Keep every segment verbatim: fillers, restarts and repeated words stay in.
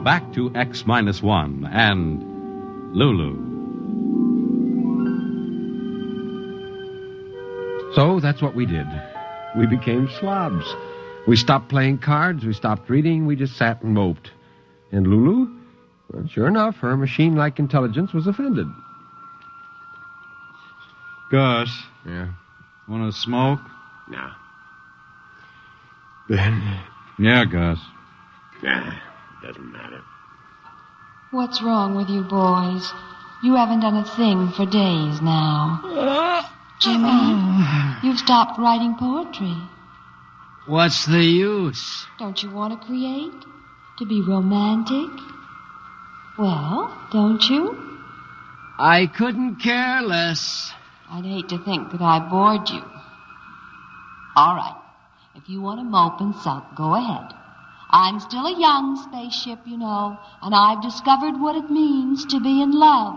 back to X minus one and Lulu. So that's what we did. We became slobs. We stopped playing cards, we stopped reading, we just sat and moped. And Lulu, well, sure enough, her machine-like intelligence was offended. Gus. Yeah? Want to smoke? No. Ben? Yeah, Gus. Nah, doesn't matter. What's wrong with you boys? You haven't done a thing for days now. Jimmy, you've stopped writing poetry. What's the use? Don't you want to create? To be romantic? Well, don't you? I couldn't care less. I'd hate to think that I bored you. All right. If you want to mope and sulk, go ahead. I'm still a young spaceship, you know, and I've discovered what it means to be in love.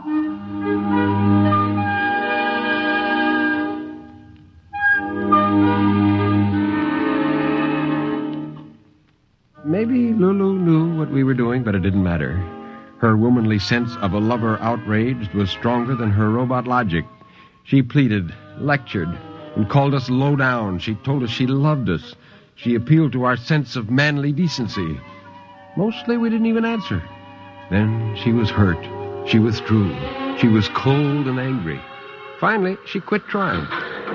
Maybe Lulu knew what we were doing, but it didn't matter. Her womanly sense of a lover outraged was stronger than her robot logic. She pleaded, lectured, and called us low down. She told us she loved us. She appealed to our sense of manly decency. Mostly we didn't even answer. Then she was hurt. She withdrew. She was cold and angry. Finally, she quit trying.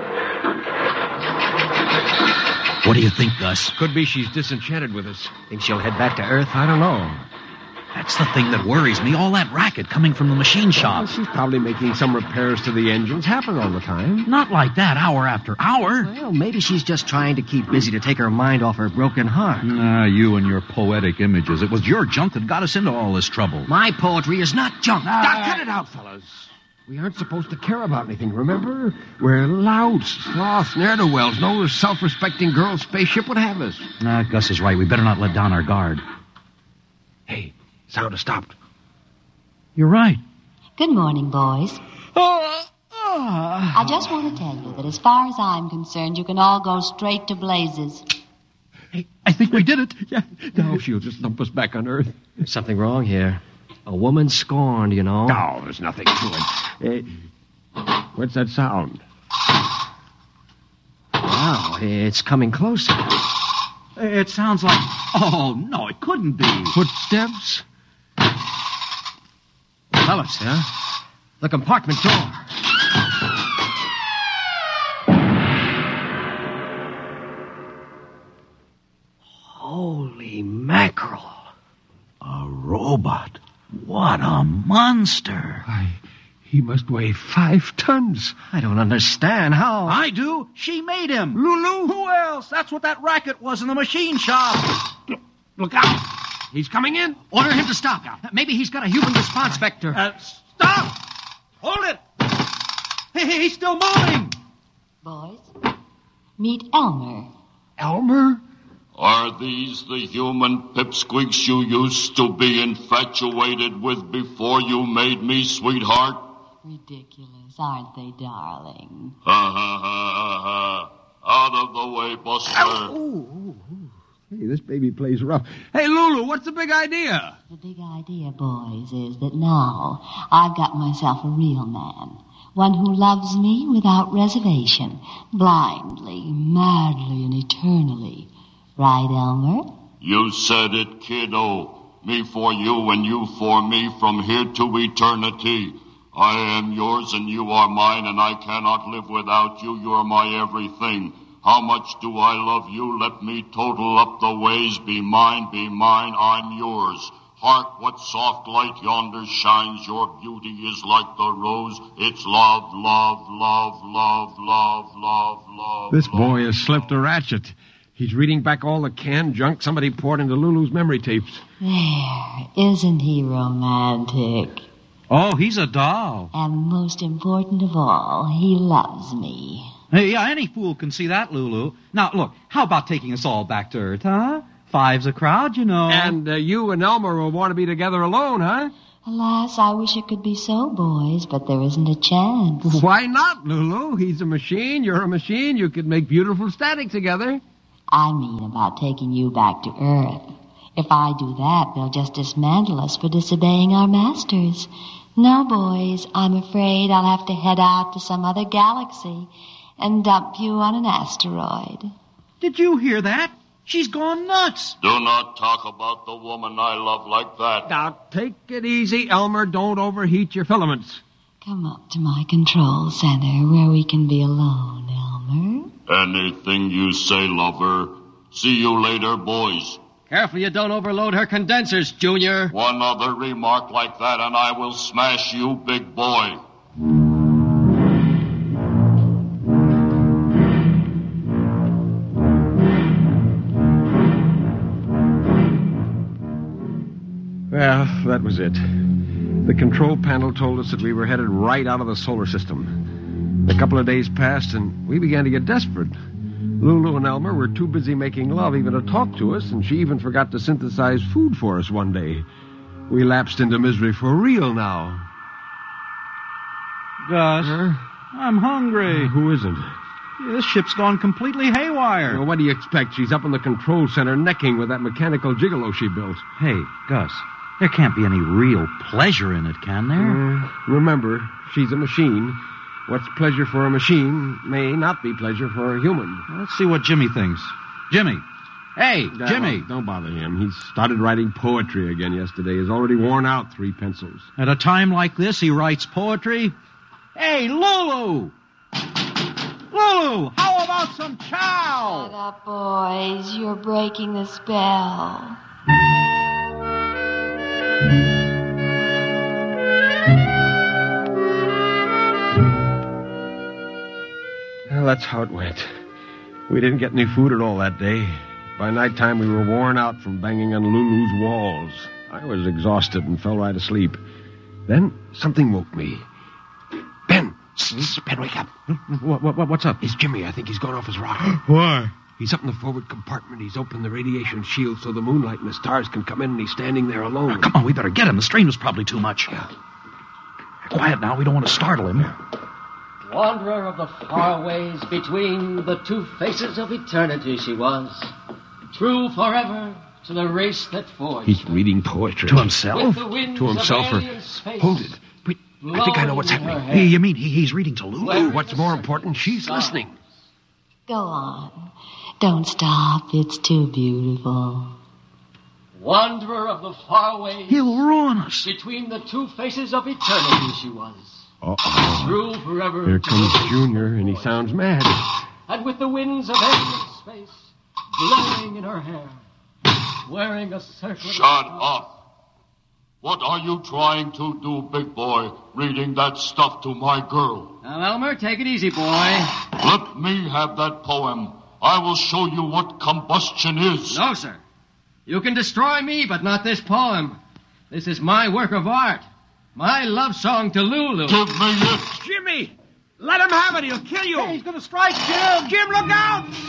What do you think, Gus? Could be she's disenchanted with us. Think she'll head back to Earth? I don't know. That's the thing that worries me, all that racket coming from the machine shop. Well, she's probably making some repairs to the engines. Happen all the time. Not like that, hour after hour. Well, maybe she's just trying to keep busy to take her mind off her broken heart. Ah, you and your poetic images. It was your junk that got us into all this trouble. My poetry is not junk. Ah, cut it out, fellas. We aren't supposed to care about anything, remember? We're louts, sloths, ne'er-do-wells. No self-respecting girl spaceship would have us. Ah, Gus is right. We better not let down our guard. Hey, sound has stopped. You're right. Good morning, boys. Oh, oh. I just want to tell you that as far as I'm concerned, you can all go straight to blazes. Hey, I think we did it. Yeah. Now she'll just dump us back on Earth. Something wrong here. A woman scorned, you know. No, there's nothing to it. Hey, what's that sound? Wow, it's coming closer. It sounds like... Oh, no, it couldn't be. Footsteps? Fellas, huh? The compartment door. Holy mackerel. A robot. What a monster. Why, he must weigh five tons. I don't understand. How? I do. She made him. Lulu? Who else? That's what that racket was in the machine shop. Look out. He's coming in. Order him to stop. Maybe he's got a human response vector. Uh, stop! Hold it! Hey, he's still moving. Boys, meet Elmer. Elmer? Are these the human pipsqueaks you used to be infatuated with before you made me, sweetheart? Ridiculous, aren't they, darling? Ha ha ha ha ha. Out of the way, Buster. Oh, oh, oh. Hey, this baby plays rough. Hey, Lulu, what's the big idea? The big idea, boys, is that now I've got myself a real man. One who loves me without reservation, blindly, madly, and eternally. Right, Elmer? You said it, kiddo. Me for you and you for me from here to eternity. I am yours and you are mine, and I cannot live without you. You're my everything. How much do I love you? Let me total up the ways. Be mine, be mine, I'm yours. Hark, what soft light yonder shines. Your beauty is like the rose. It's love, love, love, love, love, love, love. This boy love, has slipped a ratchet. He's reading back all the canned junk somebody poured into Lulu's memory tapes. There, isn't he romantic? Oh, he's a doll. And most important of all, he loves me. Hey, yeah, any fool can see that, Lulu. Now, look, how about taking us all back to Earth, huh? Five's a crowd, you know. And uh, you and Elmer will want to be together alone, huh? Alas, I wish it could be so, boys, but there isn't a chance. Why not, Lulu? He's a machine, you're a machine. You could make beautiful static together. I mean about taking you back to Earth. If I do that, they'll just dismantle us for disobeying our masters. No, boys, I'm afraid I'll have to head out to some other galaxy and dump you on an asteroid. Did you hear that? She's gone nuts. Do not talk about the woman I love like that. Now, take it easy, Elmer. Don't overheat your filaments. Come up to my control center where we can be alone, Elmer. Anything you say, lover. See you later, boys. Careful you don't overload her condensers, Junior. One other remark like that and I will smash you, big boy. Well, that was it. The control panel told us that we were headed right out of the solar system. A couple of days passed, and we began to get desperate. Lulu and Elmer were too busy making love even to talk to us, and she even forgot to synthesize food for us one day. We lapsed into misery for real now. Gus, Huh? I'm hungry. Who isn't? This ship's gone completely haywire. Well, what do you expect? She's up in the control center necking with that mechanical gigolo she built. Hey, Gus, there can't be any real pleasure in it, can there? Uh, remember, she's a machine. What's pleasure for a machine may not be pleasure for a human. Let's see what Jimmy thinks. Jimmy. Hey, Uh, Jimmy. Don't bother him. He started writing poetry again yesterday. He's already worn out three pencils. At a time like this, he writes poetry. Hey, Lulu! Lulu, how about some chow? Shut up, boys. You're breaking the spell. Well, that's how it went. We didn't get any food at all that day. By nighttime, we were worn out from banging on Lulu's walls. I was exhausted and fell right asleep. Then something woke me. Ben! Ben, wake up. What, what, what's up? It's Jimmy. I think he's gone off his rocker. Why? He's up in the forward compartment. He's opened the radiation shield so the moonlight and the stars can come in, and he's standing there alone. Come on, we better get him. The strain was probably too much. Quiet now. We don't want to startle him. Wanderer of the far ways, between the two faces of eternity she was. True forever to the race that forged. He's reading poetry. To himself? With the winds To himself, of or... alien space Hold it. Wait, I think I know what's blowing in her happening. hair. Hey, you mean he, he's reading to Lulu? Where- What's more important, she's listening. Go on. Don't stop. It's too beautiful. Wanderer of the far ways, He'll ruin us. between the two faces of eternity she was. Uh-oh. True forever Here to comes the race Junior, that and he forged. sounds mad. And with the winds of alien space blowing in her hair, wearing a circlet. Shut up. What are you trying to do, big boy, reading that stuff to my girl? Now, Elmer, take it easy, boy. Let me have that poem. I will show you what combustion is. No, sir. You can destroy me, but not this poem. This is my work of art. My love song to Lulu. Give me it. Jimmy! Let him have it. He'll kill you. He's going to strike, Jim! Jim, look out!